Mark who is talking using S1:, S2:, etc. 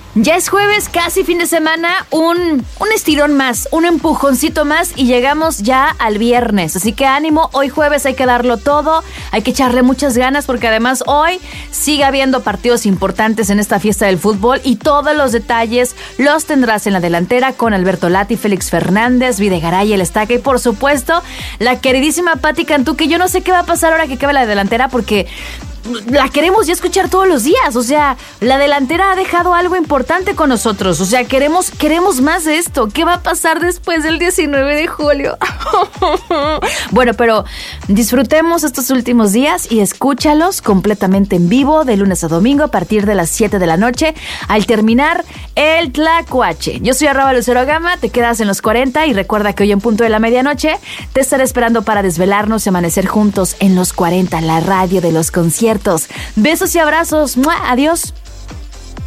S1: Ya es jueves, casi fin de semana, un estirón más, un empujoncito más y llegamos ya al viernes. Así que ánimo, hoy jueves hay que darlo todo, hay que echarle muchas ganas porque además hoy sigue habiendo partidos importantes en esta fiesta del fútbol y todos los detalles los tendrás en la delantera con Alberto Lati, Félix Fernández, Videgaray, El Estaca y por supuesto la queridísima Pati Cantú, que yo no sé qué va a pasar ahora que acabe la delantera porque la queremos ya escuchar todos los días. O sea, la delantera ha dejado algo importante con nosotros. O sea, queremos más de esto. ¿Qué va a pasar después del 19 de julio? Bueno, pero disfrutemos estos últimos días y escúchalos completamente en vivo de lunes a domingo a partir de las 7 de la noche al terminar el Tlacuache. Yo soy @LuceroGama, te quedas en los 40 y recuerda que hoy en punto de la medianoche te estaré esperando para desvelarnos y amanecer juntos en los 40, la radio de los conciertos. Besos y abrazos. ¡Mua! Adiós.